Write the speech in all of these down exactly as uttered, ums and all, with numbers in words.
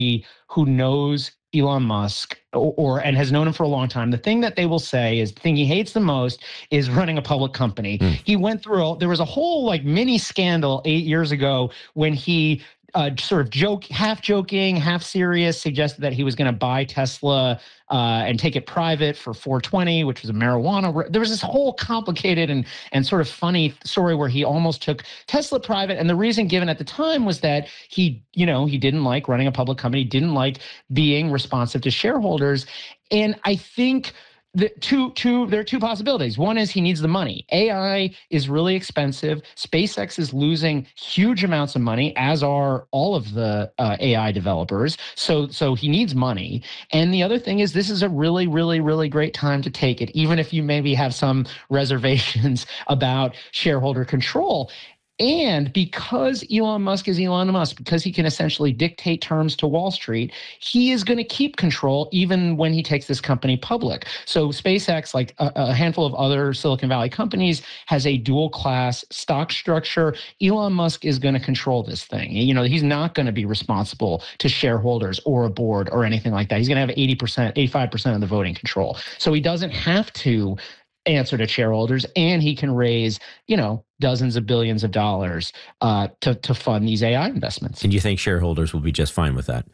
who knows Elon Musk or, or and has known him for a long time, the thing that they will say is the thing he hates the most is running a public company. Mm. He went through, a, there was a whole like mini scandal eight years ago when he uh, sort of joke, half joking, half serious, suggested that he was going to buy Tesla uh, and take it private for four twenty, which was a marijuana. There was this whole complicated and and sort of funny story where he almost took Tesla private. And the reason given at the time was that he, you know, he didn't like running a public company, didn't like being responsive to shareholders. And I think the two, two, there are two possibilities. One is he needs the money. A I is really expensive. SpaceX is losing huge amounts of money, as are all of the uh, A I developers. So, so he needs money. And the other thing is this is a really, really, really great time to take it, even if you maybe have some reservations about shareholder control. And because Elon Musk is Elon Musk, because he can essentially dictate terms to Wall Street, he is going to keep control even when he takes this company public. So SpaceX, like a, a handful of other Silicon Valley companies, has a dual class stock structure. Elon Musk is going to control this thing. You know, he's not going to be responsible to shareholders or a board or anything like that. He's going to have eighty percent, eighty-five percent of the voting control. So he doesn't have to answer to shareholders, and he can raise, you know, dozens of billions of dollars uh, to, to fund these A I investments. And you think shareholders will be just fine with that?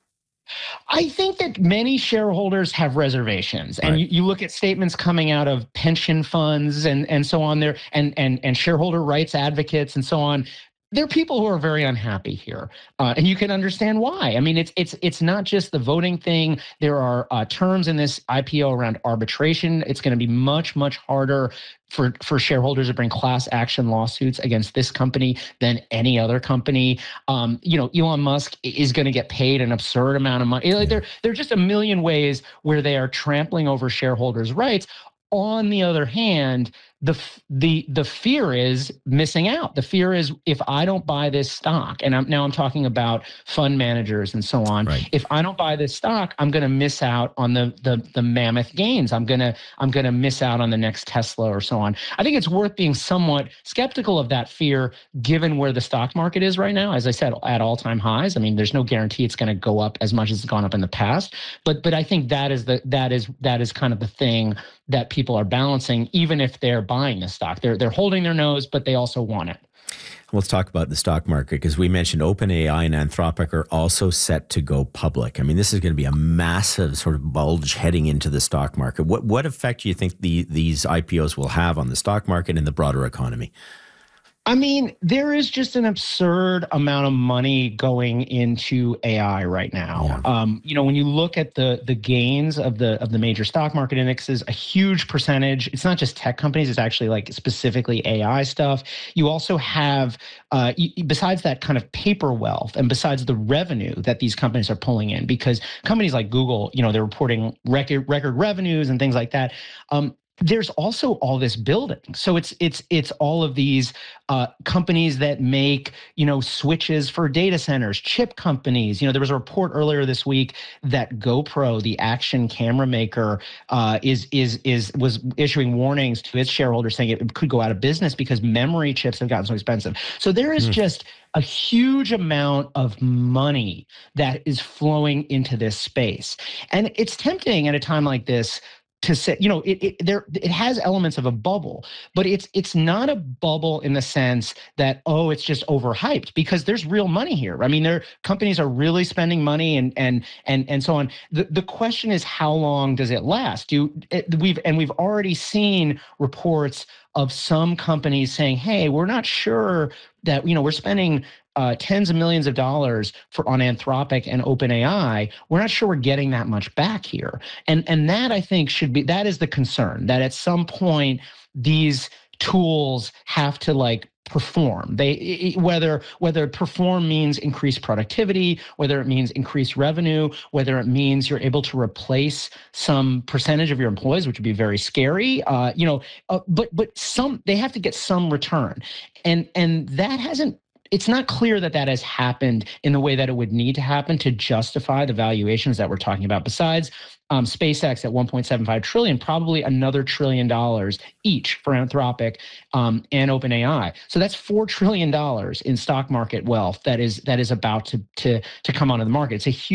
I think that many shareholders have reservations, and right. you, you look at statements coming out of pension funds and, and so on there, and, and, and shareholder rights advocates and so on. There are people who are very unhappy here, uh, and you can understand why. I mean, it's it's it's not just the voting thing. There are uh, terms in this I P O around arbitration. It's going to be much, much harder for, for shareholders to bring class action lawsuits against this company than any other company. Um, you know, Elon Musk is going to get paid an absurd amount of money. Like there, there are just a million ways where they are trampling over shareholders' rights. On the other hand, the the the fear is missing out. The fear is if I don't buy this stock, and I'm, now I'm talking about fund managers and so on. Right. If I don't buy this stock, I'm going to miss out on the the the mammoth gains. I'm gonna I'm gonna miss out on the next Tesla or so on. I think it's worth being somewhat skeptical of that fear, given where the stock market is right now. As I said, at all time highs. I mean, there's no guarantee it's going to go up as much as it's gone up in the past. But but I think that is the that is that is kind of the thing that people are balancing, even if they're buying the stock. They're they're holding their nose, but they also want it. Let's talk about the stock market, because we mentioned OpenAI and Anthropic are also set to go public. I mean, this is going to be a massive sort of bulge heading into the stock market. What what effect do you think the, these I P Os will have on the stock market and the broader economy? I mean, there is just an absurd amount of money going into A I right now. Yeah. Um, you know, when you look at the the gains of the of the major stock market indexes, a huge percentage. It's not just tech companies; it's actually like specifically A I stuff. You also have, uh, besides that kind of paper wealth, and besides the revenue that these companies are pulling in, because companies like Google, you know, they're reporting record record revenues and things like that. Um, There's also all this building. So it's it's it's all of these uh, companies that make, you know, switches for data centers, chip companies. You know, there was a report earlier this week that GoPro, the action camera maker, uh, is is is was issuing warnings to its shareholders saying it could go out of business because memory chips have gotten so expensive. So there is mm. just a huge amount of money that is flowing into this space. And it's tempting at a time like this to say, you know, it, it there it has elements of a bubble, but it's it's not a bubble in the sense that, oh, it's just overhyped, because there's real money here. I mean, there companies are really spending money and and and and so on. The the question is, how long does it last? Do it, we've and we've already seen reports of some companies saying, hey, we're not sure that, you know, we're spending Uh, tens of millions of dollars for on Anthropic and OpenAI. We're not sure we're getting that much back here, and and that I think should be that is the concern, that at some point these tools have to like perform. They whether whether perform means increased productivity, whether it means increased revenue, whether it means you're able to replace some percentage of your employees, which would be very scary. Uh, you know, uh, but but some they have to get some return, and and that hasn't. It's not clear that that has happened in the way that it would need to happen to justify the valuations that we're talking about. Besides um, SpaceX at one point seven five trillion, probably another trillion dollars each for Anthropic um, and OpenAI. So that's four trillion dollars in stock market wealth that is that is about to to to come onto the market. It's a huge